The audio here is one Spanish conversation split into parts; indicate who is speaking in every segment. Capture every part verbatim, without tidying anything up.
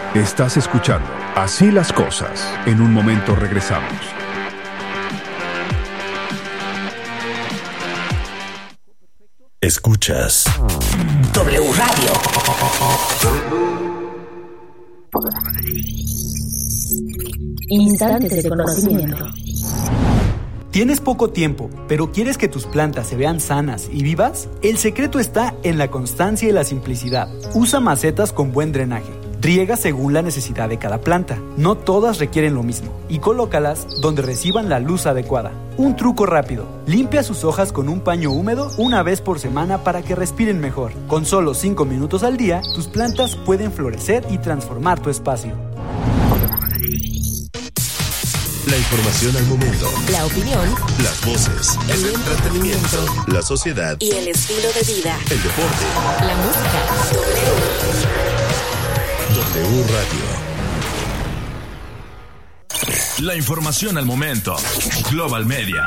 Speaker 1: Estás escuchando Así las Cosas. En un momento regresamos.
Speaker 2: Escuchas
Speaker 3: W Radio. Instantes de conocimiento.
Speaker 4: ¿Tienes poco tiempo, pero quieres que tus plantas se vean sanas y vivas? El secreto está en la constancia y la simplicidad. Usa macetas con buen drenaje. Riega según la necesidad de cada planta. No todas requieren lo mismo. Y colócalas donde reciban la luz adecuada. Un truco rápido. Limpia sus hojas con un paño húmedo una vez por semana para que respiren mejor. Con solo cinco minutos al día, tus plantas pueden florecer y transformar tu espacio.
Speaker 2: La información al momento.
Speaker 3: La opinión.
Speaker 2: Las voces.
Speaker 3: El entretenimiento.
Speaker 2: La sociedad.
Speaker 3: Y el estilo de vida.
Speaker 2: El deporte.
Speaker 3: La música.
Speaker 2: W Radio. La información al momento. Global Media.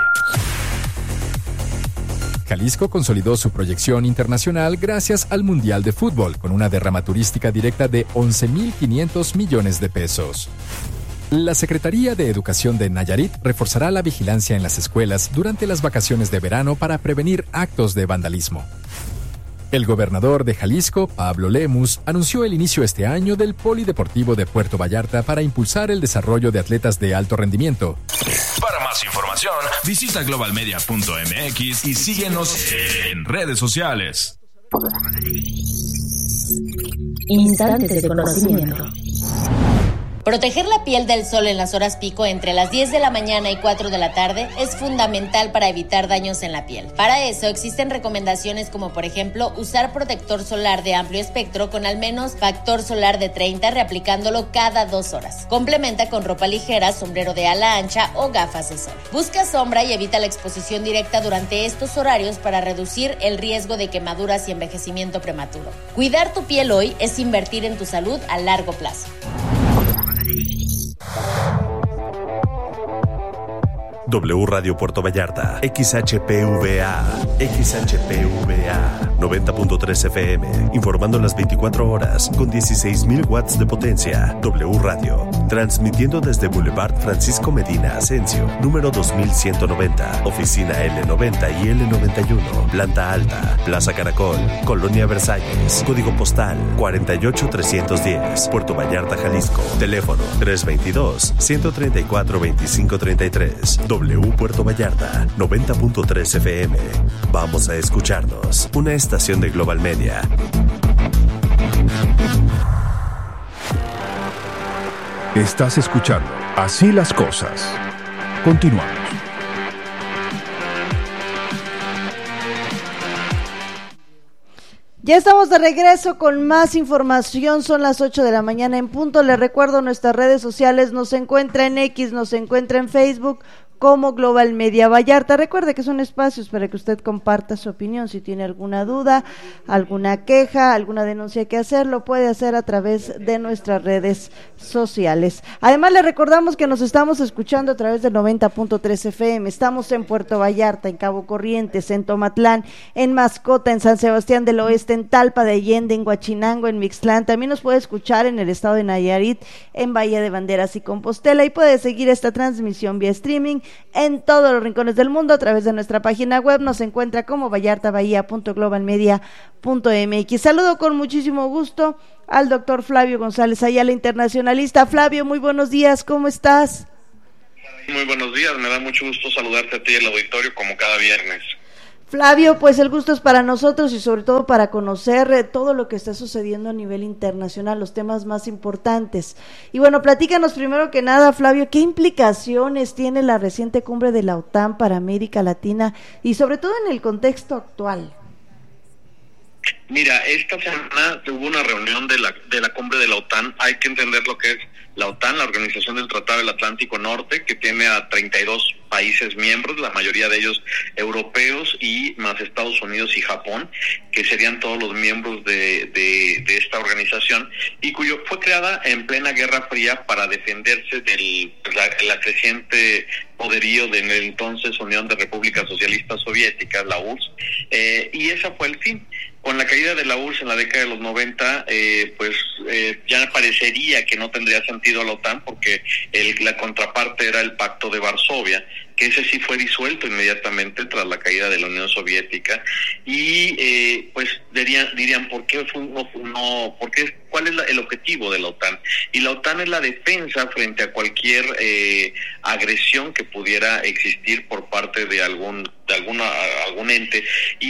Speaker 5: Jalisco consolidó su proyección internacional gracias al Mundial de Fútbol, con una derrama turística directa de once mil quinientos millones de pesos. La Secretaría de Educación de Nayarit reforzará la vigilancia en las escuelas durante las vacaciones de verano para prevenir actos de vandalismo. El gobernador de Jalisco, Pablo Lemus, anunció el inicio este año del Polideportivo de Puerto Vallarta para impulsar el desarrollo de atletas de alto rendimiento.
Speaker 2: Para más información, visita global media punto m x y síguenos en redes sociales.
Speaker 3: Instantes de conocimiento.
Speaker 6: Proteger la piel del sol en las horas pico entre las diez de la mañana y cuatro de la tarde es fundamental para evitar daños en la piel. Para eso existen recomendaciones como por ejemplo usar protector solar de amplio espectro con al menos factor solar de treinta, reaplicándolo cada dos horas. Complementa con ropa ligera, sombrero de ala ancha o gafas de sol. Busca sombra y evita la exposición directa durante estos horarios para reducir el riesgo de quemaduras y envejecimiento prematuro. Cuidar tu piel hoy es invertir en tu salud a largo plazo.
Speaker 2: W Radio Puerto Vallarta, X H P V A, X H P V A, noventa punto tres F M, informando las veinticuatro horas con dieciséis mil watts de potencia. W Radio, transmitiendo desde Boulevard Francisco Medina Asensio, número dos mil ciento noventa, oficina L noventa y L noventa y uno, planta alta, Plaza Caracol, Colonia Versalles, código postal cuarenta y ocho trescientos diez, Puerto Vallarta, Jalisco, teléfono tres veintidós, ciento treinta y cuatro, veinticinco treinta y tres. W Puerto Vallarta, noventa punto tres F M. Vamos a escucharnos. Una estación de Global Media.
Speaker 1: Estás escuchando Así las Cosas. Continuamos.
Speaker 7: Ya estamos de regreso con más información, son las ocho de la mañana en punto. Les recuerdo nuestras redes sociales, nos encuentra en X, nos encuentra en Facebook como Global Media Vallarta. Recuerde que son espacios para que usted comparta su opinión. Si tiene alguna duda, alguna queja, alguna denuncia que hacer, lo puede hacer a través de nuestras redes sociales. Además, le recordamos que nos estamos escuchando a través del noventa punto tres F M. Estamos en Puerto Vallarta, en Cabo Corrientes, en Tomatlán, en Mascota, en San Sebastián del Oeste, en Talpa de Allende, en Huachinango, en Mixtlán. También nos puede escuchar en el estado de Nayarit, en Bahía de Banderas y Compostela, y puede seguir esta transmisión vía streaming en todos los rincones del mundo a través de nuestra página web. Nos encuentra como vallarta bahía punto global media punto m x. Saludo con muchísimo gusto al doctor Flavio González Ayala, internacionalista. Flavio, muy buenos días, ¿cómo estás?
Speaker 8: Muy buenos días, me da mucho gusto saludarte a ti y al auditorio como cada viernes.
Speaker 7: Flavio, pues el gusto es para nosotros y sobre todo para conocer eh, todo lo que está sucediendo a nivel internacional, los temas más importantes. Y bueno, platícanos primero que nada, Flavio, ¿qué implicaciones tiene la reciente cumbre de la OTAN para América Latina y sobre todo en el contexto actual?
Speaker 8: Mira, esta semana hubo una reunión de la de la cumbre de la OTAN. Hay que entender lo que es la OTAN, la Organización del Tratado del Atlántico Norte, que tiene a treinta y dos países miembros, la mayoría de ellos europeos, y más Estados Unidos y Japón, que serían todos los miembros de, de, de esta organización, y cuyo fue creada en plena Guerra Fría para defenderse del la, la creciente poderío de en el entonces Unión de Repúblicas Socialistas Soviéticas, la U R S S, eh, y ese fue el fin. Con la caída de la U R S S en la década de los noventa, eh, pues eh, ya parecería que no tendría sentido la OTAN porque el, la contraparte era el Pacto de Varsovia, que ese sí fue disuelto inmediatamente tras la caída de la Unión Soviética, y eh, pues dirían, dirían ¿por qué fue, no, no, por qué, cuál es la, el objetivo de la OTAN? Y la OTAN es la defensa frente a cualquier eh, agresión que pudiera existir por parte de algún de alguna algún ente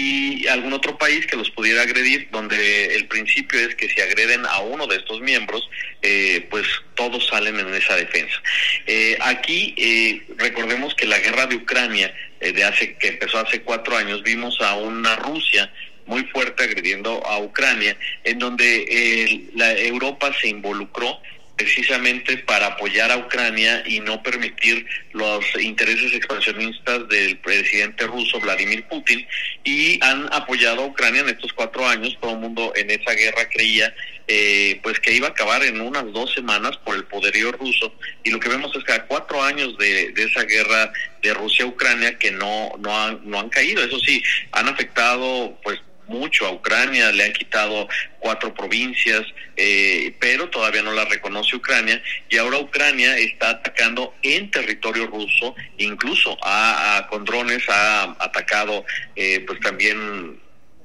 Speaker 8: y algún otro país que los pudiera agredir, donde el principio es que si agreden a uno de estos miembros, eh, pues todos salen en esa defensa. Eh, aquí eh, recordemos que la guerra de Ucrania, eh, de hace que empezó hace cuatro años, vimos a una Rusia muy fuerte agrediendo a Ucrania, en donde eh, la Europa se involucró precisamente para apoyar a Ucrania y no permitir los intereses expansionistas del presidente ruso Vladimir Putin, y han apoyado a Ucrania en estos cuatro años. Todo el mundo en esa guerra creía eh, pues que iba a acabar en unas dos semanas por el poderío ruso, y lo que vemos es que a cuatro años de, de esa guerra de Rusia a Ucrania que no, no, han, no han caído. Eso sí, han afectado pues mucho a Ucrania, le han quitado cuatro provincias, eh, pero todavía no la reconoce Ucrania, y ahora Ucrania está atacando en territorio ruso, incluso a, a con drones ha atacado eh, pues también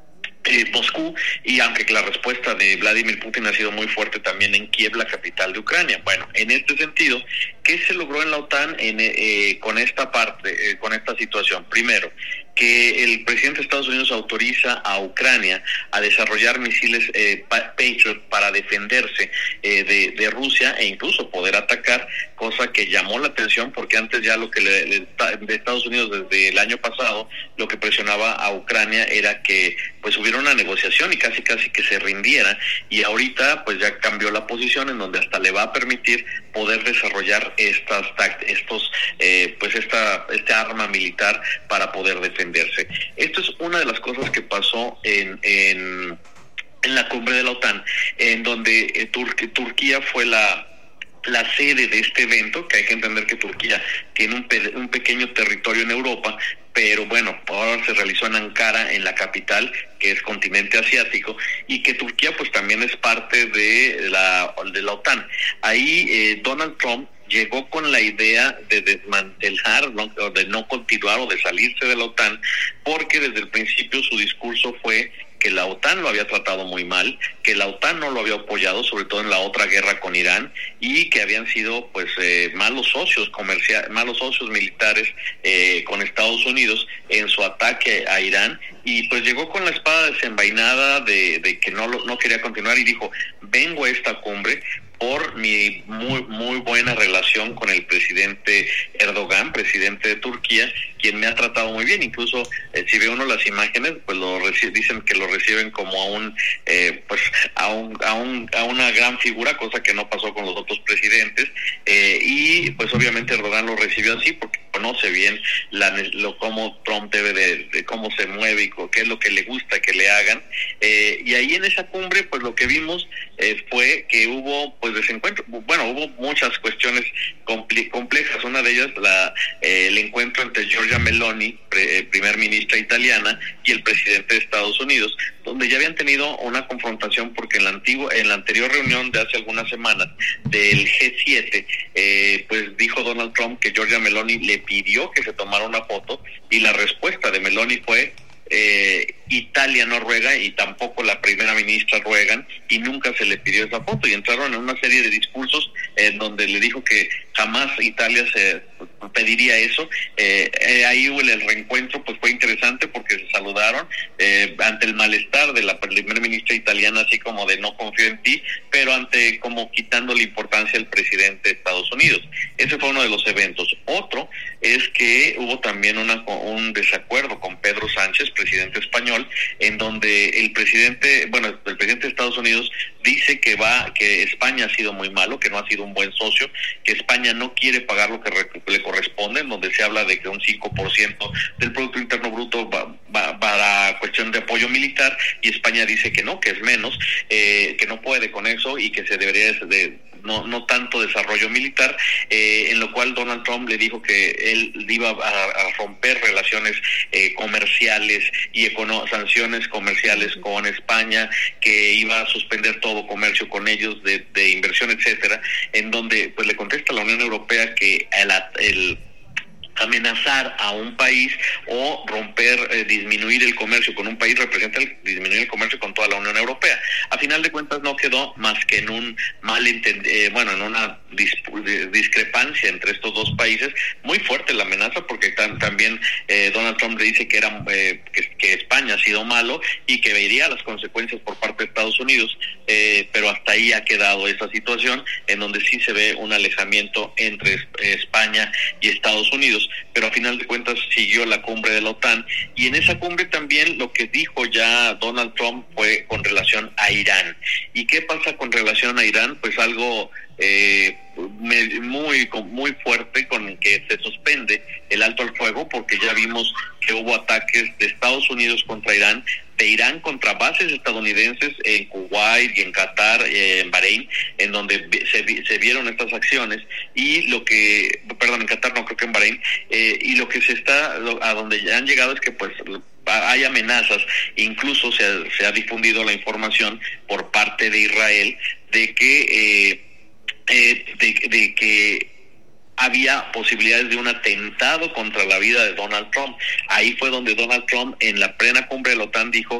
Speaker 8: eh, Moscú, y aunque la respuesta de Vladimir Putin ha sido muy fuerte también en Kiev, la capital de Ucrania. Bueno, en este sentido, ¿qué se logró en la OTAN en, eh, con esta parte, eh, con esta situación? Primero, que el presidente de Estados Unidos autoriza a Ucrania a desarrollar misiles eh, Patriot para defenderse eh, de, de Rusia e incluso poder atacar, cosa que llamó la atención porque antes ya lo que le, le, de Estados Unidos desde el año pasado lo que presionaba a Ucrania era que pues hubiera una negociación y casi casi que se rindiera, y ahorita pues ya cambió la posición en donde hasta le va a permitir poder desarrollar estas estos eh, pues esta este arma militar para poder defenderse. Esto es una de las cosas que pasó en en, en la cumbre de la OTAN, en donde eh, Tur- Turquía fue la la sede de este evento, que hay que entender que Turquía tiene un, pe- un pequeño territorio en Europa, pero bueno, ahora se realizó en Ankara, en la capital, que es continente asiático, y que Turquía pues también es parte de la, de la OTAN. Ahí eh, Donald Trump llegó con la idea de desmantelar, ¿no? O de no continuar o de salirse de la OTAN, porque desde el principio su discurso fue que la OTAN lo había tratado muy mal, que la OTAN no lo había apoyado, sobre todo en la otra guerra con Irán, y que habían sido pues eh, malos socios comerciales, malos socios militares eh, con Estados Unidos en su ataque a Irán, y pues llegó con la espada desenvainada de, de que no, no quería continuar, y dijo, vengo a esta cumbre por mi muy muy buena relación con el presidente Erdogan, presidente de Turquía, quien me ha tratado muy bien. Incluso eh, si ve uno las imágenes, pues lo reci- dicen que lo reciben como a un eh, pues a un a un a una gran figura, cosa que no pasó con los otros presidentes, eh, y pues obviamente Erdogan lo recibió así porque conoce bien la, lo cómo Trump debe de, de cómo se mueve y qué es lo que le gusta que le hagan, eh, y ahí en esa cumbre pues lo que vimos eh, fue que hubo pues desencuentro, bueno, hubo muchas cuestiones compl- complejas. Una de ellas la eh, el encuentro entre Giorgia Meloni, pre, eh, primer ministra italiana, y el presidente de Estados Unidos, donde ya habían tenido una confrontación porque en la antigua, en la anterior reunión de hace algunas semanas del G siete, eh, pues dijo Donald Trump que Giorgia Meloni le pidió que se tomara una foto, y la respuesta de Meloni fue eh, Italia no ruega y tampoco la primera ministra ruegan, y nunca se le pidió esa foto, y entraron en una serie de discursos en donde le dijo que jamás Italia se pediría eso. Eh, eh, ahí el, el reencuentro pues fue interesante porque se saludaron eh, ante el malestar de la primera ministra italiana, así como de no confío en ti, pero ante como quitándole importancia al presidente de Estados Unidos. Ese fue uno de los eventos. Otro es que hubo también una, un desacuerdo con Pedro Sánchez, presidente español, en donde el presidente, bueno, el presidente de Estados Unidos dice que va, que España ha sido muy malo, que no ha sido un buen socio, que España no quiere pagar lo que re, le corresponde, en donde se habla de que un cinco por ciento del Producto Interno Bruto va, va para cuestión de apoyo militar, y España dice que no, que es menos, eh, que no puede con eso y que se debería de no no tanto desarrollo militar, eh, en lo cual Donald Trump le dijo que él iba a, a romper relaciones eh, comerciales y econo- sanciones comerciales con España, que iba a suspender todo comercio con ellos de, de inversión, etcétera, en donde pues le contesta a la Unión Europea que el, el amenazar a un país o romper, eh, disminuir el comercio con un país representa el, disminuir el comercio con toda la Unión Europea. A final de cuentas no quedó más que en un mal entend- eh, bueno, en una disp- discrepancia entre estos dos países, muy fuerte la amenaza, porque tam- también eh, Donald Trump le dice que era eh, que, que España ha sido malo y que vería las consecuencias por parte de Estados Unidos, eh, pero hasta ahí ha quedado esa situación, en donde sí se ve un alejamiento entre eh, España y Estados Unidos. Pero a final de cuentas siguió la cumbre de la OTAN, y en esa cumbre también lo que dijo ya Donald Trump fue con relación a Irán. ¿Y qué pasa con relación a Irán? Pues algo eh, muy muy fuerte, con que se suspende el alto al fuego, porque ya vimos que hubo ataques de Estados Unidos contra Irán, de Irán contra bases estadounidenses en Kuwait y en Qatar, eh, en Bahrein, en donde se, se vieron estas acciones, y lo que, perdón, en Qatar no, creo que en Bahrein, eh, y lo que se está, a donde ya han llegado es que pues hay amenazas, incluso se ha, se ha difundido la información por parte de Israel de que eh, eh, de, de que había posibilidades de un atentado contra la vida de Donald Trump. Ahí fue donde Donald Trump, en la plena cumbre de la OTAN, dijo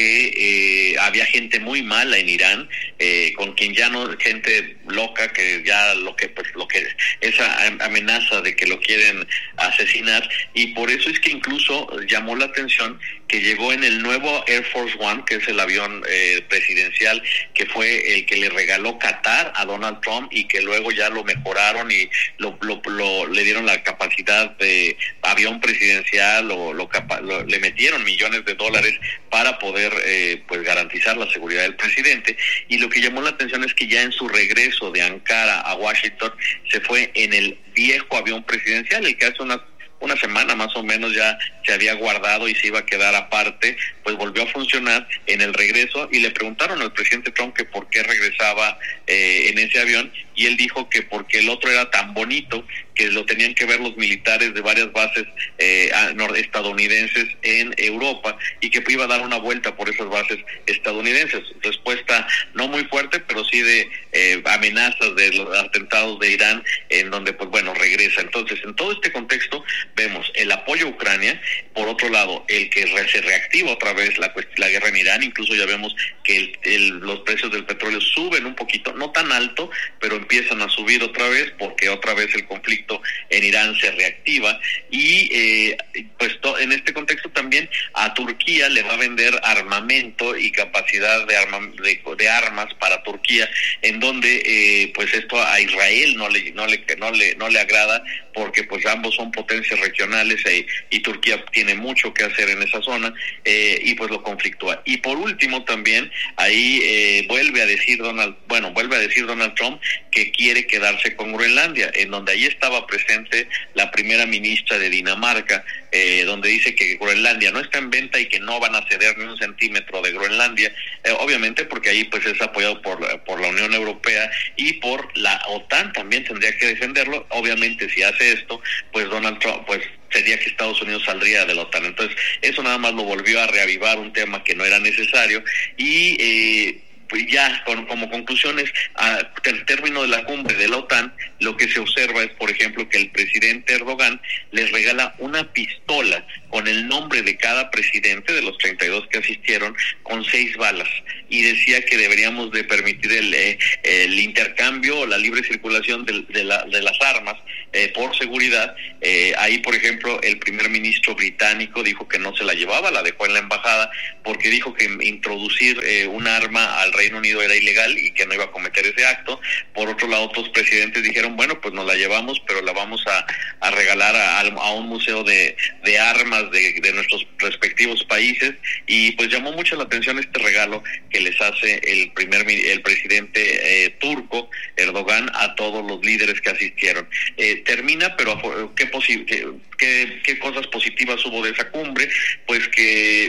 Speaker 8: que eh, había gente muy mala en Irán, eh, con quien ya no, gente loca, que ya lo que, pues lo que, esa amenaza de que lo quieren asesinar, y por eso es que incluso llamó la atención que llegó en el nuevo Air Force One, que es el avión eh, presidencial, que fue el que le regaló Qatar a Donald Trump, y que luego ya lo mejoraron y lo Lo, lo, le dieron la capacidad de avión presidencial, o lo, lo, le metieron millones de dólares para poder eh, pues garantizar la seguridad del presidente. Y lo que llamó la atención es que ya en su regreso de Ankara a Washington se fue en el viejo avión presidencial, el que hace unas una semana más o menos ya se había guardado y se iba a quedar aparte, pues volvió a funcionar en el regreso, y le preguntaron al presidente Trump que por qué regresaba eh, en ese avión, y él dijo que porque el otro era tan bonito que lo tenían que ver los militares de varias bases eh, estadounidenses en Europa, y que iba a dar una vuelta por esas bases estadounidenses. Respuesta no muy fuerte, pero sí de eh, amenazas de los atentados de Irán, en donde pues bueno, regresa. Entonces, en todo este contexto vemos el apoyo a Ucrania, por otro lado el que re, se reactiva otra vez la, la guerra en Irán, incluso ya vemos que el, el, los precios del petróleo suben un poquito, no tan alto, pero empiezan a subir otra vez, porque otra vez el conflicto en Irán se reactiva, y eh, pues to, en este contexto también a Turquía le va a vender armamento y capacidad de, arma, de, de armas para Turquía, en donde eh, pues esto a Israel no le no le no le no le agrada, porque pues ambos son potencias regionales, eh, y Turquía tiene mucho que hacer en esa zona, eh, y pues lo conflictúa. Y por último también ahí eh, vuelve a decir Donald, bueno, vuelve a decir Donald Trump que quiere quedarse con Groenlandia, en donde ahí estaba presente la primera ministra de Dinamarca, eh, donde dice que Groenlandia no está en venta y que no van a ceder ni un centímetro de Groenlandia, eh, obviamente porque ahí pues es apoyado por, por la Unión Europea y por la OTAN, también tendría que defenderlo. Obviamente si hace esto, pues Donald Trump, pues sería que Estados Unidos saldría de la OTAN. Entonces eso nada más lo volvió a reavivar, un tema que no era necesario, y eh, pues ya con, como conclusiones, al término de la cumbre de la OTAN, lo que se observa es, por ejemplo, que el presidente Erdogan les regala una pistola con el nombre de cada presidente de los treinta y dos que asistieron, con seis balas, y decía que deberíamos de permitir el, eh, el intercambio o la libre circulación de, de, la, de las armas eh, por seguridad. Eh, ahí, por ejemplo, el primer ministro británico dijo que no se la llevaba, la dejó en la embajada, porque dijo que introducir eh, un arma al Reino Unido era ilegal y que no iba a cometer ese acto. Por otro lado, otros presidentes dijeron, bueno, pues nos la llevamos, pero la vamos a, a regalar a, a un museo de, de armas de, de nuestros respectivos países, y pues llamó mucho la atención este regalo que les hace el primer el presidente eh, turco Erdogan a todos los líderes que asistieron. Eh, termina, pero ¿qué, posi- qué, qué, qué cosas positivas hubo de esa cumbre? Pues que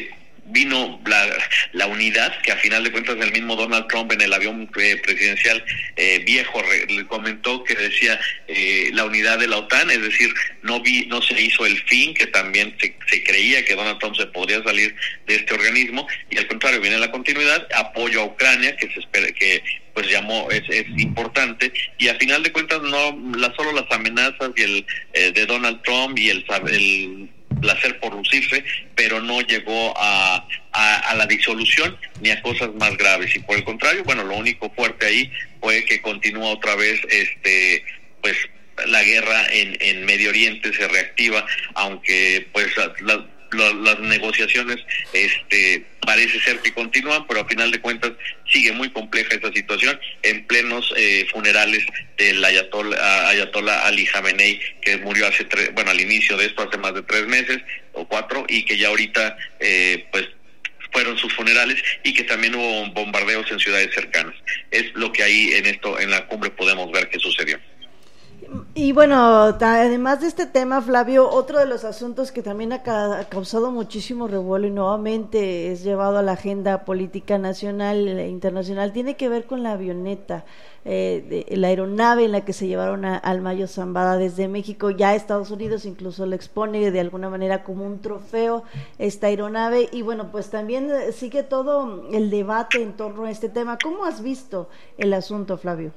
Speaker 8: vino la, la unidad, que a final de cuentas el mismo Donald Trump en el avión eh, presidencial eh, viejo re, le comentó que decía eh, la unidad de la OTAN, es decir, no vi, no se hizo el fin, que también se, se creía que Donald Trump se podría salir de este organismo, y al contrario viene la continuidad, apoyo a Ucrania, que se espera que pues llamó es, es importante, y a final de cuentas no la, solo las amenazas y el eh, de Donald Trump y el, el placer por lucirse, pero no llegó a, a, a la disolución ni a cosas más graves, y por el contrario, bueno, lo único fuerte ahí fue que continúa otra vez este pues la guerra en, en Medio Oriente, se reactiva, aunque pues la, la Las, las negociaciones este parece ser que continúan, pero a final de cuentas sigue muy compleja esta situación en plenos eh, funerales del ayatollah, ayatollah Ali Khamenei, que murió hace tres, bueno al inicio de esto hace más de tres meses o cuatro, y que ya ahorita eh, pues fueron sus funerales, y que también hubo bombardeos en ciudades cercanas. Es lo que ahí en esto en la cumbre podemos ver que sucedió.
Speaker 7: Y bueno, además de este tema, Flavio, otro de los asuntos que también ha, ca- ha causado muchísimo revuelo y nuevamente es llevado a la agenda política nacional e internacional, tiene que ver con la avioneta, eh, de, la aeronave en la que se llevaron a, al Mayo Zambada desde México ya a Estados Unidos, incluso lo expone de alguna manera como un trofeo esta aeronave, y bueno, pues también sigue todo el debate en torno a este tema. ¿Cómo has visto el asunto, Flavio?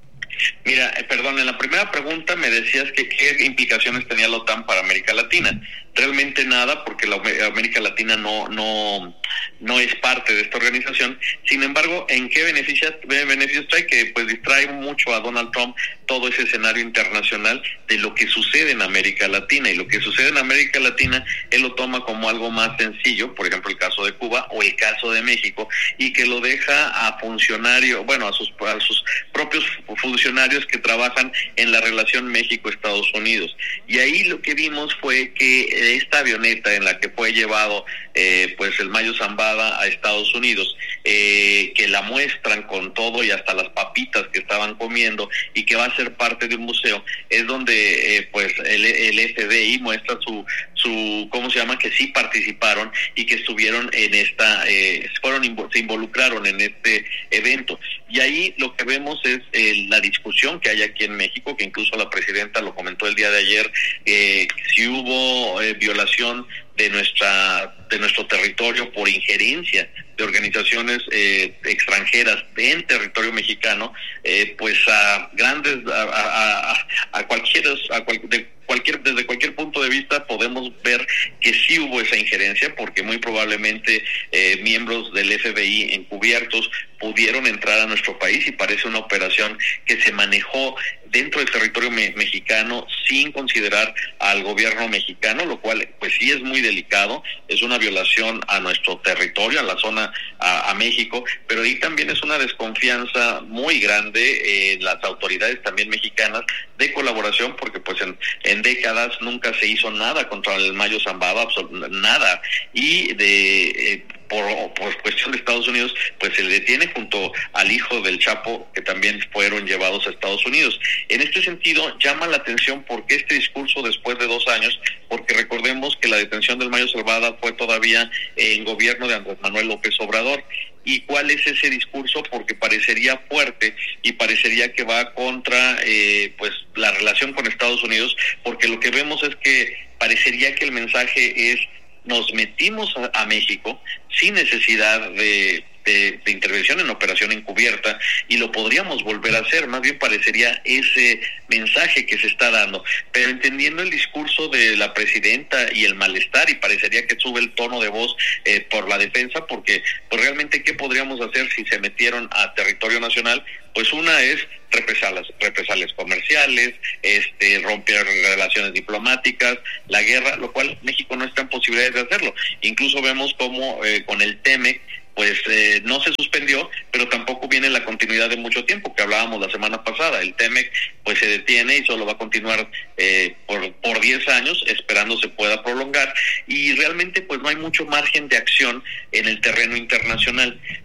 Speaker 8: Mira, eh, perdón, en la primera pregunta me decías que qué implicaciones tenía la OTAN para América Latina. Realmente nada, porque la América Latina no no no es parte de esta organización. Sin embargo, ¿en qué beneficios beneficios trae? Que pues distrae mucho a Donald Trump todo ese escenario internacional de lo que sucede en América Latina, y lo que sucede en América Latina él lo toma como algo más sencillo, por ejemplo el caso de Cuba o el caso de México, y que lo deja a funcionarios, bueno, a sus a sus propios funcionarios que trabajan en la relación México-Estados Unidos. Y ahí lo que vimos fue que esta avioneta en la que fue llevado eh, pues el Mayo Zambada a Estados Unidos, eh, que la muestran con todo y hasta las papitas que estaban comiendo, y que va a ser parte de un museo, es donde eh, pues el, el F B I muestra su su ¿cómo se llama? Que sí participaron y que estuvieron en esta eh, fueron se involucraron en este evento. Y ahí lo que vemos es eh, la discusión que hay aquí en México, que incluso la presidenta lo comentó el día de ayer, eh, si hubo eh, violación de nuestra de nuestro territorio por injerencia de organizaciones eh, extranjeras en territorio mexicano, eh, pues a grandes a, a, a, a cualquier a cual, de cualquier desde cualquier punto de vista podemos ver que sí hubo esa injerencia, porque muy probablemente eh, miembros del F B I encubiertos pudieron entrar a nuestro país, y parece una operación que se manejó dentro del territorio me- mexicano sin considerar al gobierno mexicano, lo cual pues sí es muy delicado, es una violación a nuestro territorio, a la zona, a, a México, pero ahí también es una desconfianza muy grande en las autoridades también mexicanas de colaboración, porque pues en, en décadas nunca se hizo nada contra el Mayo Zambada, absol- nada, y de eh, por, por cuestión de Estados Unidos, pues se le detiene junto al hijo del Chapo, que también fueron llevados a Estados Unidos. En este sentido, llama la atención porque este discurso después de dos años, porque recordemos que la detención del Mayo Zambada fue todavía en gobierno de Andrés Manuel López Obrador. ¿Y cuál es ese discurso? Porque parecería fuerte y parecería que va contra eh, pues la relación con Estados Unidos, porque lo que vemos es que parecería que el mensaje es: nos metimos a, a México sin necesidad de, de, de intervención en operación encubierta, y lo podríamos volver a hacer. Más bien parecería ese mensaje que se está dando, pero entendiendo el discurso de la presidenta y el malestar, y parecería que sube el tono de voz eh, por la defensa, porque pues realmente ¿qué podríamos hacer si se metieron a territorio nacional? Pues una es represalias, represalias comerciales, este, romper relaciones diplomáticas, la guerra, lo cual México no está en posibilidades de hacerlo. Incluso vemos cómo eh, con el TEMEC, pues eh, no se suspendió, pero tampoco viene la continuidad de mucho tiempo, que hablábamos la semana pasada. El TEMEC pues se detiene y solo va a continuar eh, por por diez años, esperando se pueda prolongar, y realmente pues no hay mucho margen de acción en el terreno internacional.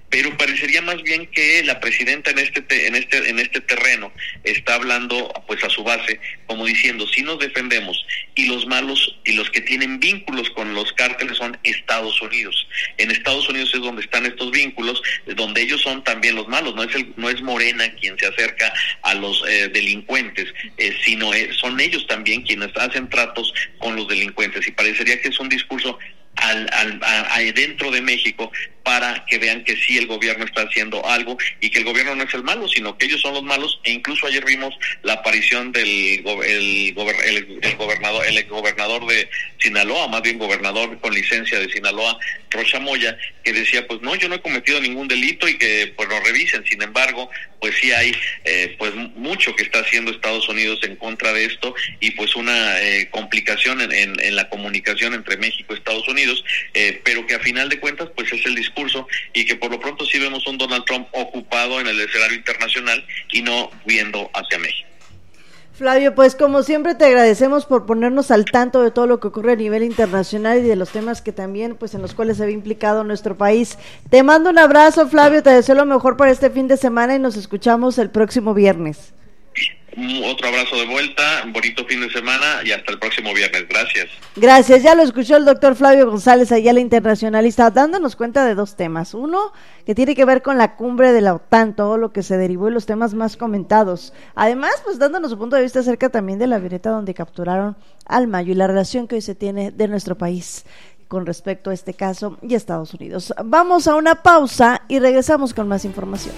Speaker 8: pero parecería más bien que la presidenta en este te, en este en este terreno está hablando pues a su base, como diciendo, si nos defendemos y los malos y los que tienen vínculos con los cárteles son Estados Unidos. En Estados Unidos es donde están estos vínculos, donde ellos son también los malos, no es el, no es Morena quien se acerca a los eh, delincuentes, eh, sino eh, son ellos también quienes hacen tratos con los delincuentes, y parecería que es un discurso Al, al, a, a dentro de México para que vean que sí el gobierno está haciendo algo y que el gobierno no es el malo, sino que ellos son los malos. E incluso ayer vimos la aparición del el, el, el gobernador el gobernador de Sinaloa, más bien gobernador con licencia de Sinaloa, Rocha Moya, que decía pues no, yo no he cometido ningún delito y que pues lo revisen. Sin embargo, pues sí hay eh, pues mucho que está haciendo Estados Unidos en contra de esto, y pues una eh, complicación en, en, en la comunicación entre México y Estados Unidos, eh, pero que a final de cuentas pues es el discurso, y que por lo pronto sí vemos un Donald Trump ocupado en el escenario internacional y no viendo hacia México.
Speaker 7: Flavio, pues como siempre te agradecemos por ponernos al tanto de todo lo que ocurre a nivel internacional y de los temas que también, pues en los cuales se ve implicado nuestro país. Te mando un abrazo, Flavio, te deseo lo mejor para este fin de semana y nos escuchamos el próximo viernes.
Speaker 8: Otro abrazo de vuelta, un bonito fin de semana y hasta el próximo viernes. Gracias.
Speaker 7: Gracias, ya lo escuchó el doctor Flavio González Ayala, internacionalista, dándonos cuenta de dos temas. Uno, que tiene que ver con la cumbre de la OTAN, todo lo que se derivó y los temas más comentados. Además, pues dándonos su punto de vista acerca también de la avioneta donde capturaron al Mayo y la relación que hoy se tiene de nuestro país con respecto a este caso y Estados Unidos. Vamos a una pausa y regresamos con más información.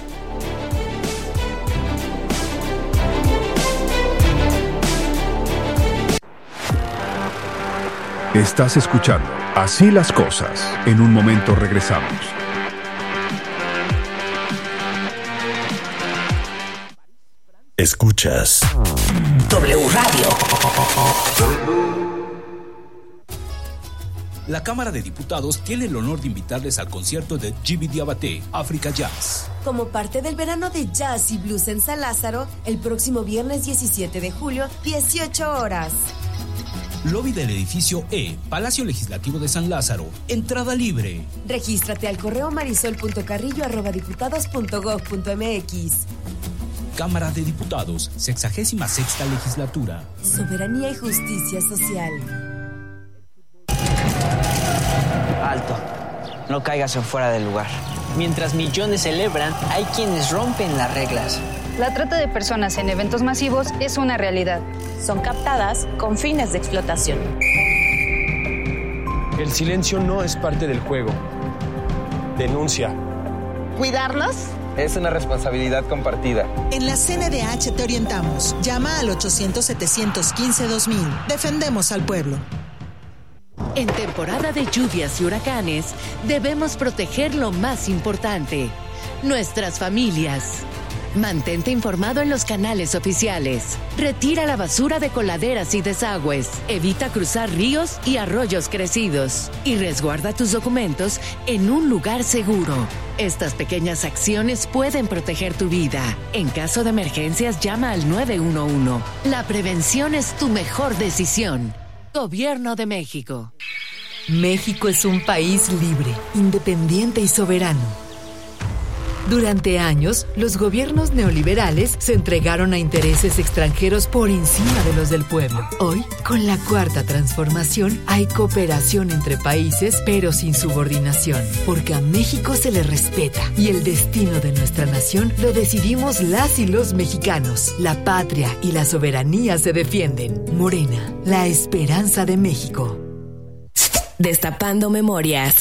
Speaker 1: Estás escuchando Así las Cosas. En un momento regresamos.
Speaker 2: Escuchas
Speaker 3: W Radio.
Speaker 9: La Cámara de Diputados tiene el honor de invitarles al concierto de Djiby Diabaté, Africa Jazz.
Speaker 10: Como parte del verano de jazz y blues en San Lázaro, el próximo viernes diecisiete de julio, dieciocho horas.
Speaker 9: Lobby del edificio E, Palacio Legislativo de San Lázaro. Entrada libre.
Speaker 10: Regístrate al correo marisol punto carrillo arroba diputados punto gob punto mx.
Speaker 9: Cámara de Diputados, sexagésima sexta legislatura.
Speaker 10: Soberanía y justicia social.
Speaker 11: Alto, no caigas en fuera del lugar. Mientras millones celebran, hay quienes rompen las reglas.
Speaker 12: La trata de personas en eventos masivos es una realidad.
Speaker 13: Son captadas con fines de explotación.
Speaker 14: El silencio no es parte del juego. Denuncia.
Speaker 15: ¿Cuidarnos?
Speaker 16: Es una responsabilidad compartida.
Speaker 15: En la C N D H te orientamos. Llama al ochocientos, setecientos quince, dos mil. Defendemos al pueblo.
Speaker 17: En temporada de lluvias y huracanes, debemos proteger lo más importante, nuestras familias. Mantente informado en los canales oficiales. Retira la basura de coladeras y desagües. Evita cruzar ríos y arroyos crecidos. Y resguarda tus documentos en un lugar seguro. Estas pequeñas acciones pueden proteger tu vida. En caso de emergencias, llama al nueve uno uno. La prevención es tu mejor decisión. Gobierno de México.
Speaker 18: México es un país libre, independiente y soberano. Durante años, los gobiernos neoliberales se entregaron a intereses extranjeros por encima de los del pueblo. Hoy, con la Cuarta Transformación, hay cooperación entre países, pero sin subordinación, porque a México se le respeta y el destino de nuestra nación lo decidimos las y los mexicanos. La patria y la soberanía se defienden. Morena, la esperanza de México.
Speaker 3: Destapando memorias.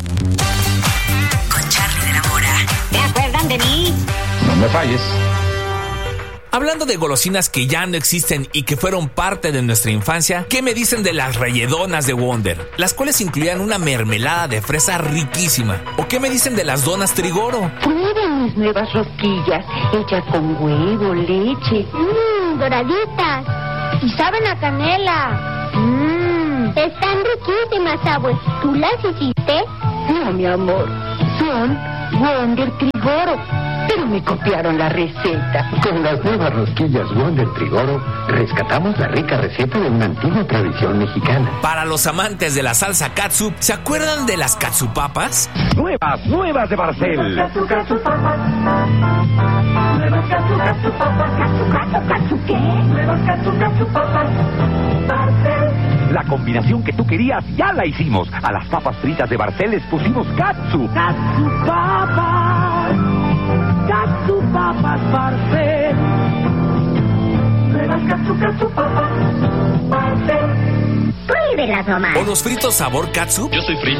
Speaker 19: ¿Se acuerdan de mí?
Speaker 20: No me falles.
Speaker 21: Hablando de golosinas que ya no existen y que fueron parte de nuestra infancia, ¿qué me dicen de las relledonas de Wonder? Las cuales incluían una mermelada de fresa riquísima. ¿O qué me dicen de las donas Trigoro?
Speaker 19: Prueben mis nuevas rosquillas, hechas con huevo, leche.
Speaker 22: Mmm, doraditas. Y saben a canela.
Speaker 19: Mmm, están riquísimas, abue. ¿Tú las hiciste?
Speaker 22: No, mi amor, son Wonder Trigoro.
Speaker 19: pero me copiaron la receta.
Speaker 4: Con las nuevas rosquillas Wonder Trigoro, rescatamos la rica receta de una antigua tradición mexicana.
Speaker 21: Para los amantes de la salsa catsup, ¿se acuerdan de las catsupapas?
Speaker 20: Nuevas, nuevas de Barcel.
Speaker 22: Catsu, catsu, papas. Nuevas catsu, catsu, papas. Catsu, catsu, catsu, ¿qué? Nuevas catsu, catsu, papas. Barcel.
Speaker 20: La combinación que tú querías ya la hicimos. A las papas fritas de Barcel les pusimos katsu.
Speaker 22: Catsu, papas. Catsu, papas, Barcel. Nuevas catsu, catsu, papas. Barcel.
Speaker 21: ¿O los fritos sabor katsu?
Speaker 20: Yo soy frito.